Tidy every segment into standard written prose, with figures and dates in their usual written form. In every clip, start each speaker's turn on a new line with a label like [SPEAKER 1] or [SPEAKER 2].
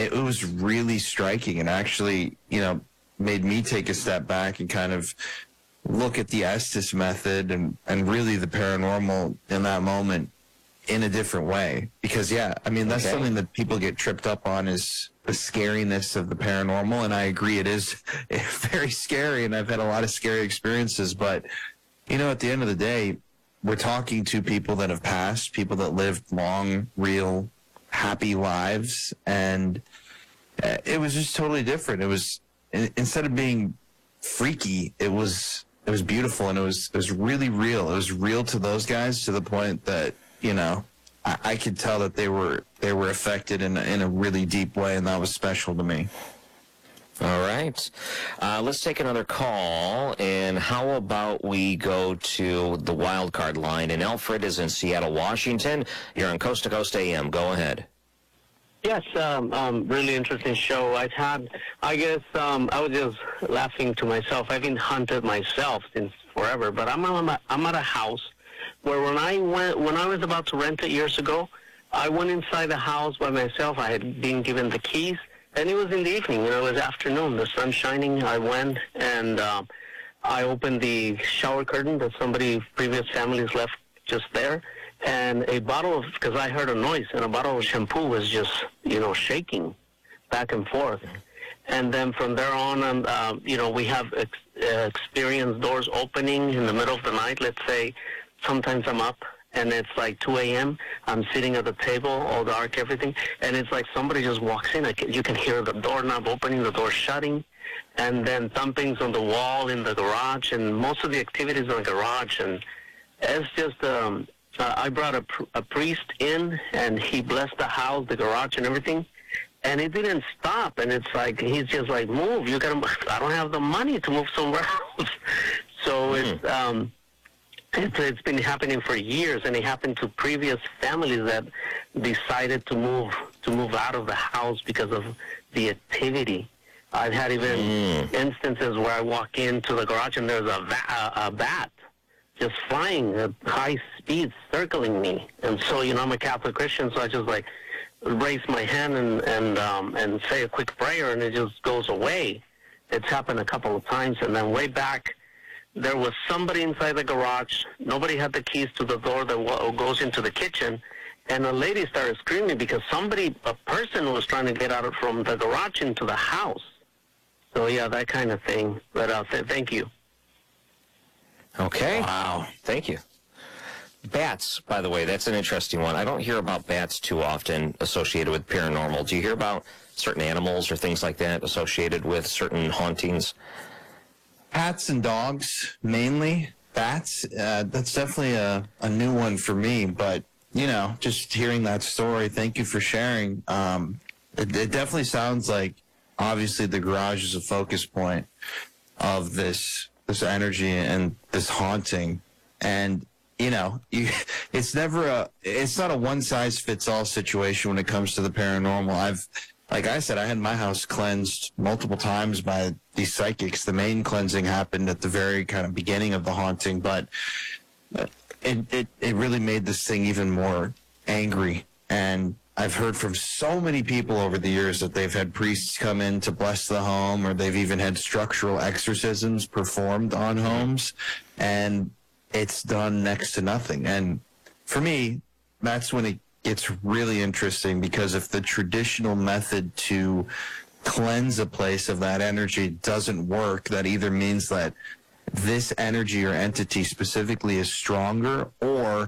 [SPEAKER 1] it was really striking, and actually, made me take a step back and kind of look at the Estes method and really the paranormal in that moment in a different way. Because, that's something that people get tripped up on, is the scariness of the paranormal. And I agree, it is very scary, and I've had a lot of scary experiences. But, at the end of the day, we're talking to people that have passed, people that lived long, real, happy lives. And it was just totally different. It was, instead of being freaky, it was beautiful, and it was really real. It was real to those guys, to the point that, I could tell that they were affected in a really deep way, and that was special to me.
[SPEAKER 2] All right. Let's take another call, and how about we go to the wild card line, and Alfred is in Seattle, Washington. You're on Coast to Coast AM. Go ahead.
[SPEAKER 3] Yes, really interesting show. I was just laughing to myself. I've been hunted myself since forever, but I'm at a house where when I was about to rent it years ago, I went inside the house by myself. I had been given the keys, and it was in the evening. It was afternoon. The sun's shining. I went and I opened the shower curtain that previous families left just there. And a bottle of, because I heard a noise, and a bottle of shampoo was just, shaking back and forth. And then from there on, we have experienced doors opening in the middle of the night. Let's say sometimes I'm up and it's like 2 a.m. I'm sitting at the table, all dark, everything. And it's like somebody just walks in. You can hear the doorknob opening, the door shutting, and then thumpings on the wall in the garage, and most of the activities in the garage. And it's just... I brought a priest in, and he blessed the house, the garage, and everything. And it didn't stop. And it's like, he's just like, move. I don't have the money to move somewhere else. So it's been happening for years, and it happened to previous families that decided to move out of the house because of the activity. I've had even instances where I walk into the garage and there's a bat just flying at high speed, circling me. And so, I'm a Catholic Christian, so I just raise my hand and say a quick prayer, and it just goes away. It's happened a couple of times. And then way back, there was somebody inside the garage. Nobody had the keys to the door that goes into the kitchen. And a lady started screaming because a person was trying to get out from the garage into the house. So, that kind of thing. But thank you.
[SPEAKER 2] Okay. Wow. Thank you. Bats, by the way, that's an interesting one. I don't hear about bats too often associated with paranormal. Do you hear about certain animals or things like that associated with certain hauntings?
[SPEAKER 1] Cats and dogs, mainly. Bats, that's definitely a new one for me. But, just hearing that story, thank you for sharing. It definitely sounds like, obviously, the garage is a focus point of this energy and this haunting. And it's not a one-size-fits-all situation when it comes to the paranormal. Like I said, I had my house cleansed multiple times by these psychics. The main cleansing happened at the very kind of beginning of the haunting, but it really made this thing even more angry. And I've heard from so many people over the years that they've had priests come in to bless the home, or they've even had structural exorcisms performed on homes, and it's done next to nothing. And for me, that's when it gets really interesting, because if the traditional method to cleanse a place of that energy doesn't work, that either means that this energy or entity specifically is stronger, or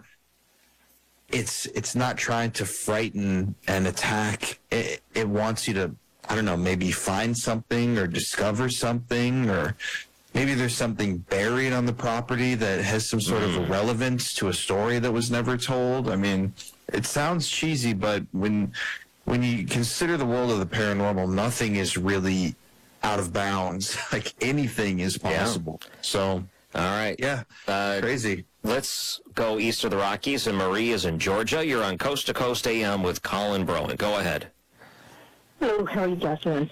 [SPEAKER 1] it's not trying to frighten and attack. It wants you to, I don't know, maybe find something or discover something, or maybe there's something buried on the property that has some sort of relevance to a story that was never told. I mean, it sounds cheesy, but when you consider the world of the paranormal, nothing is really out of bounds. Like, anything is possible. Yeah. So,
[SPEAKER 2] all right.
[SPEAKER 1] Yeah. Crazy.
[SPEAKER 2] Let's go east of the Rockies, and Marie is in Georgia. You're on Coast to Coast AM with Colin Broen. Go ahead.
[SPEAKER 4] Hello, how are you guys doing?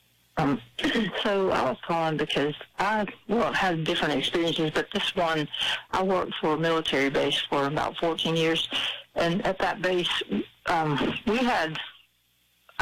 [SPEAKER 4] So I was calling because I had different experiences, but this one, I worked for a military base for about 14 years, and at that base, we had